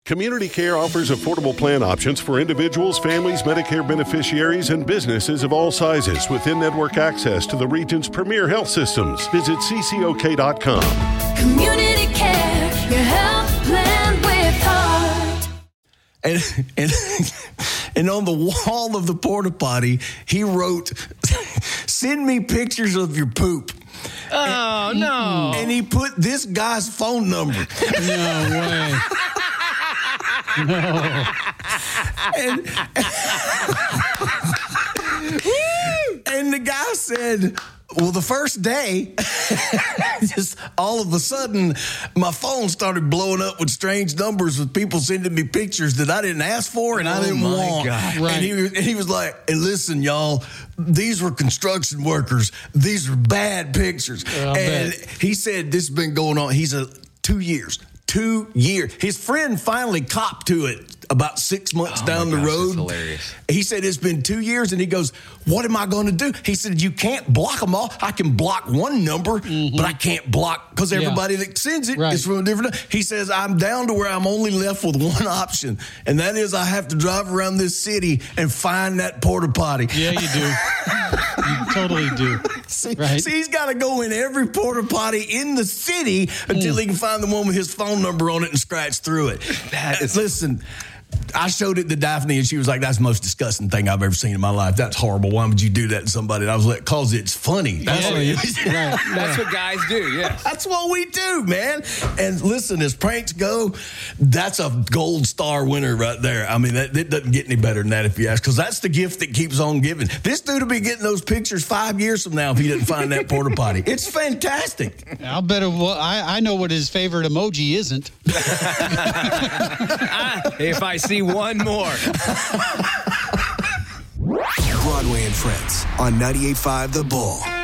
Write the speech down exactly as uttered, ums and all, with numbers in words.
Community Care offers affordable plan options for individuals, families, Medicare beneficiaries, and businesses of all sizes with in-network access to the region's premier health systems. Visit c c o k dot com. Community Care, your health plan with heart. And, and, and on the wall of the porta potty, he wrote, "Send me pictures of your poop." Oh, and, no. And he put this guy's phone number. No way. No. And, and the guy said, well, the first day, just all of a sudden, my phone started blowing up with strange numbers with people sending me pictures that I didn't ask for and I didn't Oh, my want. God. Right. And, he, and he was like, and listen, y'all, these were construction workers. These are bad pictures. I'll and bet. he said this has been going on. He's a two years. Two years. His friend finally copped to it about six months Oh down my the gosh, road. that's hilarious. He said, it's been two years. And he goes, what am I going to do? He said, you can't block them all. I can block one number, mm-hmm. but I can't block because everybody yeah. that sends it right. is from a different. He says, I'm down to where I'm only left with one option. And that is I have to drive around this city and find that porta potty. Yeah, you do. You totally do. See, right. see he's got to go in every porta potty in the city until mm. he can find the one with his phone number on it and scratch through it. That is, listen, I showed it to Daphne and she was like, that's the most disgusting thing I've ever seen in my life. That's horrible. Why would you do that to somebody? And I was like, because it's funny. That's, yeah, what, yeah. Right. That's what guys do, yes. That's what we do, man. And listen, as pranks go, that's a gold star winner right there. I mean, that, it doesn't get any better than that if you ask, because that's the gift that keeps on giving. This dude will be getting those pictures five years from now if he doesn't find that porta potty. It's fantastic. I'll bet it, well, I, I know what his favorite emoji isn't. If I see one more. Broadway and Friends on ninety-eight point five The Bull.